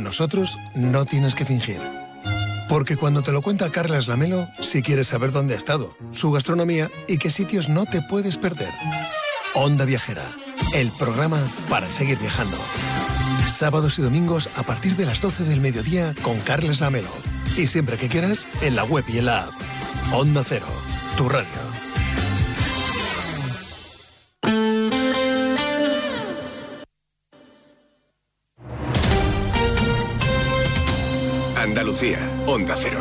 nosotros no tienes que fingir. Porque cuando te lo cuenta Carlas Lamelo, sí quieres saber dónde ha estado, su gastronomía y qué sitios no te puedes perder. Onda Viajera, el programa para seguir viajando. Sábados y domingos a partir de las 12 del mediodía con Carlas Lamelo. Y siempre que quieras, en la web y en la app. Onda Cero, tu radio. Andalucía, Onda Cero.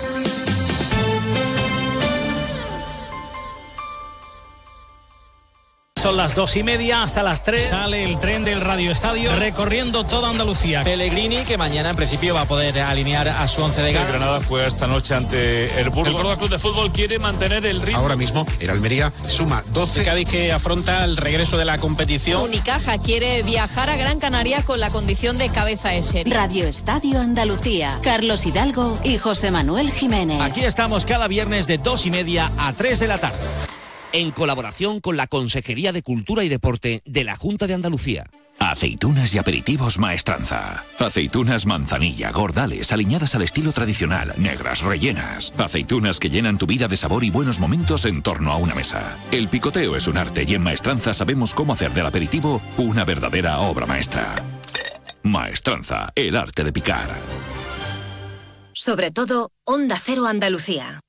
Son las 2:30 hasta las 3. Sale el tren del Radio Estadio recorriendo toda Andalucía. Pellegrini, que mañana en principio va a poder alinear a su once de gala. El Granada fue esta noche ante el Burgos. El Córdoba Club de Fútbol quiere mantener el ritmo. Ahora mismo el Almería suma 12. El Cádiz, que afronta el regreso de la competición. Unicaja quiere viajar a Gran Canaria con la condición de cabeza de serie. Radio Estadio Andalucía. Carlos Hidalgo y José Manuel Jiménez. Aquí estamos cada viernes de 2:30 a 3 de la tarde. En colaboración con la Consejería de Cultura y Deporte de la Junta de Andalucía. Aceitunas y aperitivos Maestranza. Aceitunas manzanilla, gordales, aliñadas al estilo tradicional, negras, rellenas. Aceitunas que llenan tu vida de sabor y buenos momentos en torno a una mesa. El picoteo es un arte y en Maestranza sabemos cómo hacer del aperitivo una verdadera obra maestra. Maestranza, el arte de picar. Sobre todo, Onda Cero Andalucía.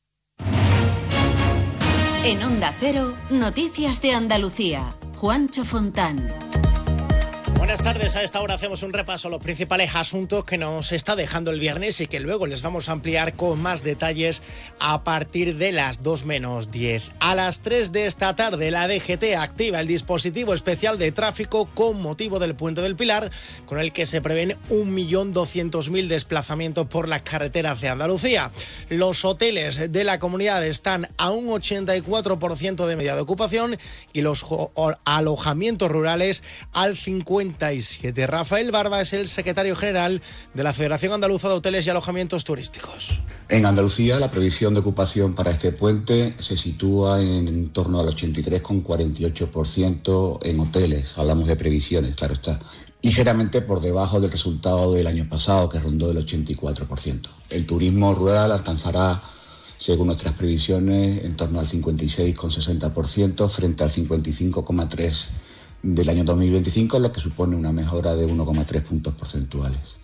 En Onda Cero, Noticias de Andalucía. Juancho Fontán. Buenas tardes, a esta hora hacemos un repaso a los principales asuntos que nos está dejando el viernes y que luego les vamos a ampliar con más detalles a partir de las 2:10. A las 3 de esta tarde, la DGT activa el dispositivo especial de tráfico con motivo del Puente del Pilar, con el que se prevén 1.200.000 desplazamientos por las carreteras de Andalucía. Los hoteles de la comunidad están a un 84% de media de ocupación y los alojamientos rurales al 57%. Rafael Barba es el secretario general de la Federación Andaluza de Hoteles y Alojamientos Turísticos. En Andalucía, la previsión de ocupación para este puente se sitúa en torno al 83,48% en hoteles. Hablamos de previsiones, claro está. Ligeramente por debajo del resultado del año pasado, que rondó el 84%. El turismo rural alcanzará, según nuestras previsiones, en torno al 56,60% frente al 55,3% del año 2025, lo que supone una mejora de 1,3 puntos porcentuales.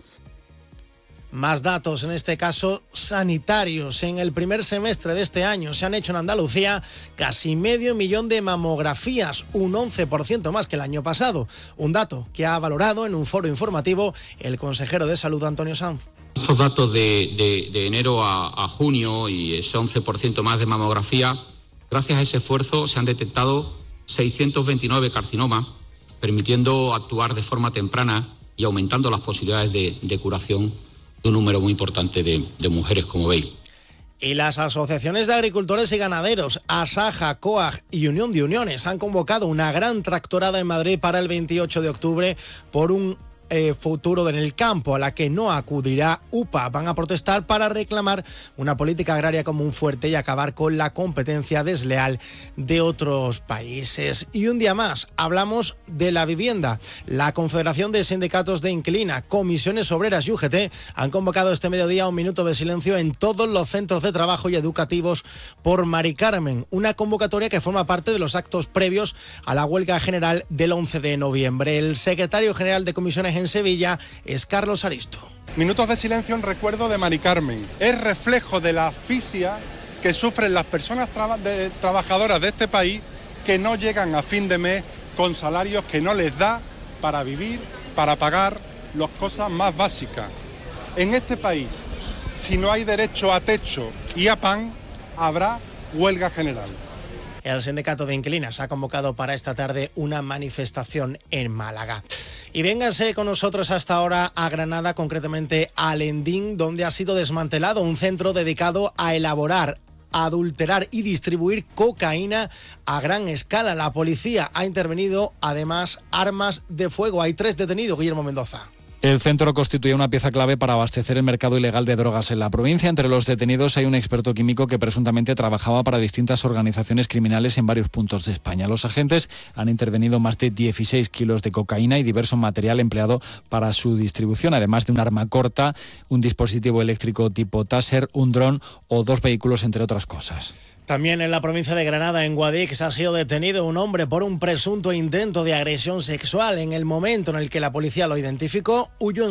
Más datos, en este caso sanitarios. En el primer semestre de este año se han hecho en Andalucía casi 500.000 de mamografías, un 11% más que el año pasado. Un dato que ha valorado en un foro informativo el consejero de Salud, Antonio Sanz. Estos datos de enero a junio y ese 11% más de mamografía, gracias a ese esfuerzo se han detectado 629 carcinomas, permitiendo actuar de forma temprana y aumentando las posibilidades de curación de un número muy importante de mujeres, como veis. Y las asociaciones de agricultores y ganaderos, ASAJA, COAG y Unión de Uniones, han convocado una gran tractorada en Madrid para el 28 de octubre por un futuro en el campo, a la que no acudirá UPA. Van a protestar para reclamar una política agraria común fuerte y acabar con la competencia desleal de otros países. Y un día más hablamos de la vivienda. La Confederación de Sindicatos de Inquilina, Comisiones Obreras y UGT han convocado este mediodía un minuto de silencio en todos los centros de trabajo y educativos por Mari Carmen, una convocatoria que forma parte de los actos previos a la huelga general del 11 de noviembre. El secretario general de Comisiones en Sevilla es Carlos Aristo. Minutos de silencio en recuerdo de Mari Carmen. Es reflejo de la asfixia que sufren las personas trabajadoras de este país, que no llegan a fin de mes con salarios que no les da para vivir, para pagar las cosas más básicas. En este país, si no hay derecho a techo y a pan, habrá huelga general. El sindicato de inquilinas ha convocado para esta tarde una manifestación en Málaga. Y vénganse con nosotros hasta ahora a Granada, concretamente a Lendín, donde ha sido desmantelado un centro dedicado a elaborar, adulterar y distribuir cocaína a gran escala. La policía ha intervenido, además, armas de fuego. Hay 3 detenidos, Guillermo Mendoza. El centro constituye una pieza clave para abastecer el mercado ilegal de drogas en la provincia. Entre los detenidos hay un experto químico que presuntamente trabajaba para distintas organizaciones criminales en varios puntos de España. Los agentes han intervenido más de 16 kilos de cocaína y diverso material empleado para su distribución, además de un arma corta, un dispositivo eléctrico tipo Taser, un dron o 2 vehículos, entre otras cosas. También en la provincia de Granada, en Guadix, ha sido detenido un hombre por un presunto intento de agresión sexual. En el momento en el que la policía lo identificó, huyó en